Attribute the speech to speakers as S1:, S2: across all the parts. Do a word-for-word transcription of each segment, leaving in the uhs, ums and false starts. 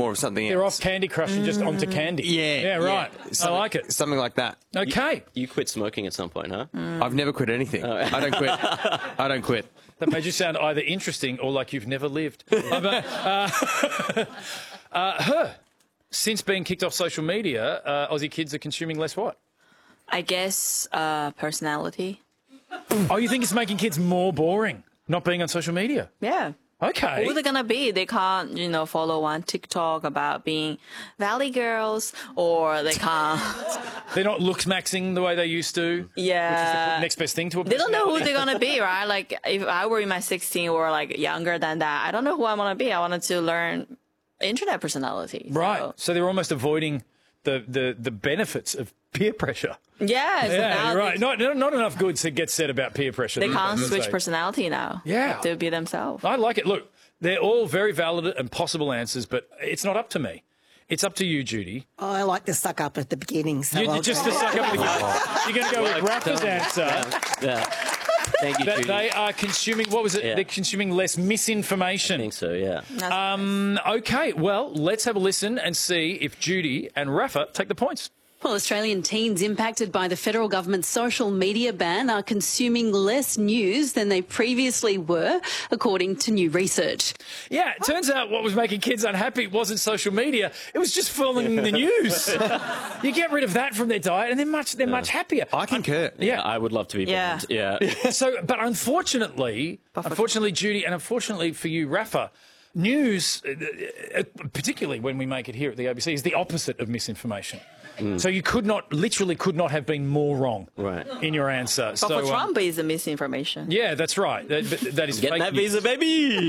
S1: more of something
S2: They're
S1: else.
S2: off Candy Crush and just onto candy.
S1: Yeah.
S2: Yeah, right. I like it.
S1: Something like that.
S2: Okay.
S3: You quit smoking at some point, huh?
S1: I've never quit anything.
S3: Oh.
S1: I don't quit. I don't quit.
S2: That made you sound either interesting or like you've never lived. uh, but, uh, uh, her, since being kicked off social media, uh, Aussie kids are consuming less what?
S4: I guess uh, personality.
S2: Oh, you think it's making kids more boring, not being on social media?
S4: Yeah.
S2: Okay.
S4: Who are they gonna be? They can't, you know, follow on TikTok about being Valley girls, or they can't.
S2: They're not looks maxing the way they used to.
S4: Yeah.
S2: Which is the next best thing to a
S4: They don't know who
S2: personality.
S4: they're gonna be, right? Like if I were in my sixteen or like younger than that, I don't know who I want to be. I wanted to learn internet personality.
S2: Right.
S4: So.
S2: So they're almost avoiding the, the, the benefits of peer pressure.
S4: Yeah. So
S2: Yeah,
S4: now
S2: you're right.
S4: They,
S2: Not, not not enough good to get said about peer pressure.
S4: they
S2: these
S4: can't
S2: days,
S4: switch
S2: they?
S4: personality now.
S2: Yeah.
S4: To be themselves.
S2: I like it. Look, they're all very valid and possible answers, but it's not up to me. It's up to you, Judy.
S5: Oh, I like to suck up at the beginning. So
S2: You,
S5: I'll
S2: just
S5: go.
S2: to suck up the You're going to go with Rafa's answer.
S3: Yeah. Thank you,
S2: That
S3: Judy.
S2: they are consuming, what was it?
S3: Yeah.
S2: They're consuming less misinformation.
S3: I think so, yeah.
S2: Um, okay, well, let's have a listen and see if Judy and Rafa take the points.
S6: Well, Australian teens impacted by the federal government's social media ban are consuming less news than they previously were, according to new research.
S2: Yeah, it turns out what was making kids unhappy wasn't social media. It was just following the news. You get rid of that from their diet and they're much, they're much happier.
S1: I concur.
S2: Yeah.
S3: I would love to be
S4: Yeah.
S3: banned. Yeah.
S2: So, but unfortunately, unfortunately, Judy, and unfortunately for you, Rafa, news, uh, uh, particularly when we make it here at the A B C, is the opposite of misinformation. So you could not, literally could not have been more wrong
S3: Right.
S2: in your answer.
S4: But
S2: so,
S4: for
S2: um,
S4: Trump, it's a misinformation.
S2: yeah, that's right. That, that is
S3: Get
S2: fake
S3: that
S2: news.
S3: visa, baby!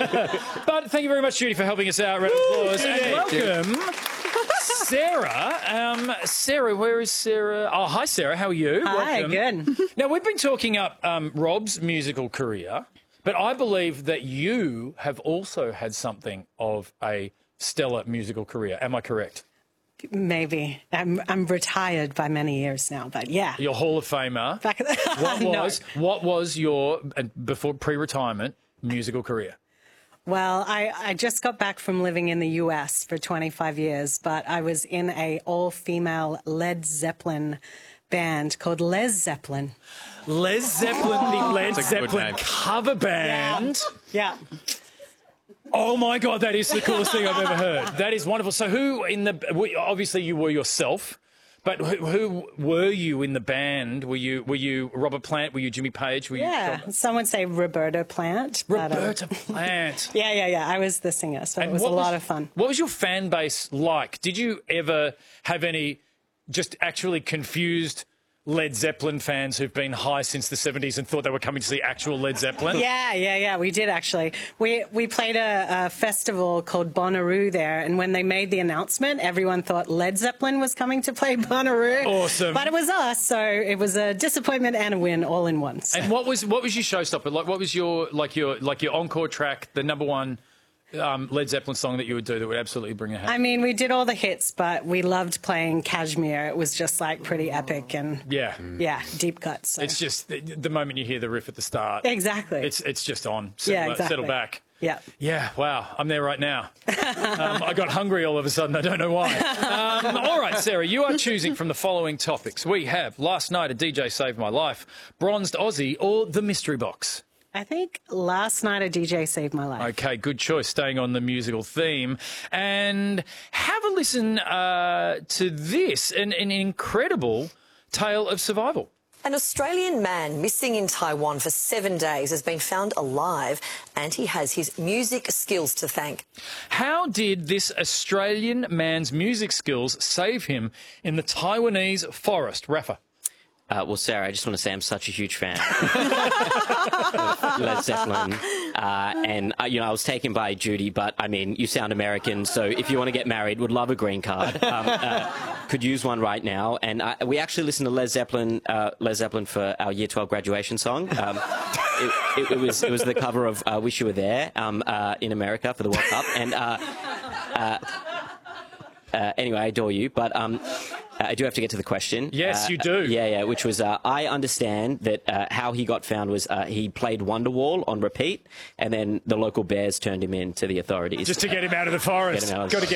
S2: But thank you very much, Judy, for helping us out. Round of applause. And welcome, Sarah. Um, Sarah, where is Sarah? Oh, hi, Sarah. How are you?
S5: Hi,
S2: welcome.
S5: good.
S2: Now, we've been talking up um, Rob's musical career, but I believe that you have also had something of a stellar musical career. Am I correct?
S5: Maybe. I'm I'm retired by many years now, but yeah.
S2: You're Hall of Famer.
S5: Back
S2: What
S5: No.
S2: was what was your uh, before pre-retirement musical career?
S5: Well, I, I just got back from living in the U S for twenty-five years, but I was in a all-female Led Zeppelin band called Les Zeppelin.
S2: Les Zeppelin, the Led
S1: That's a good
S2: Zeppelin
S1: name.
S2: cover band.
S5: Yeah.
S2: Oh my God, that is the coolest thing I've ever heard. That is wonderful. So, who in the we- obviously you were yourself, but who, who were you in the band? Were you were you Robert Plant? Were you Jimmy Page? Were you
S5: Yeah. Some would say Roberta Plant. but, uh,
S2: Roberta Plant?
S5: yeah, yeah, yeah. I was the singer, so it was a
S2: what
S5: lot of fun.
S2: What was your fan base like? Did you ever have any just actually confused Led Zeppelin fans who've been high since the seventies and thought they were coming to see actual Led Zeppelin?
S5: Yeah, yeah, yeah. We did actually. We we played a, a festival called Bonnaroo there, and when they made the announcement, everyone thought Led Zeppelin was coming to play Bonnaroo.
S2: Awesome.
S5: But it was us, so it was a disappointment and a win all in one. So.
S2: And what was what was your showstopper? Like, what was your like your like your encore track, the number one um, Led Zeppelin song that you would do that would absolutely bring a hat?
S5: I mean, we did all the hits, but we loved playing Kashmir. It was just like pretty epic and
S2: yeah,
S5: yeah, deep cuts. So.
S2: it's just the, the moment you hear the riff at the start.
S5: exactly.
S2: It's it's just on. Settle,
S5: yeah, exactly.
S2: settle back.
S5: Yeah.
S2: Yeah, wow, I'm there right now. um, I got hungry all of a sudden, I don't know why. Um, all right, Sarah, you are choosing from the following topics. We have Last Night a D J Saved My Life, Bronzed Aussie, or The Mystery Box.
S5: I think Last Night a D J Saved My Life.
S2: Okay, good choice, staying on the musical theme. And have a listen uh, to this, an, an incredible tale of survival.
S7: An Australian man missing in Taiwan for seven days has been found alive, and he has his music skills to thank.
S2: How did this Australian man's music skills save him in the Taiwanese forest? Rafa.
S3: Uh, well, Sarah, I just want to say I'm such a huge fan of Led Zeppelin. Uh, and, uh, you know, I was taken by Judy, but, I mean, you sound American, so if you want to get married, would love a green card. Um, uh, could use one right now. And uh, we actually listened to Led Zeppelin, uh, Led Zeppelin for our Year twelve graduation song. Um, it, it, it, was, it was the cover of uh, Wish You Were There um, uh, in America for the World Cup. And uh, uh, uh, anyway, I adore you, but... Um, I do have to get to the question.
S2: Yes,
S3: uh,
S2: you do.
S3: Yeah, yeah, which was, uh, I understand that uh, how he got found was uh, he played Wonderwall on repeat, and then the local bears turned him in to the authorities.
S2: Just to get him out of the forest.
S3: Get him out of the
S2: Got to
S3: forest.
S2: get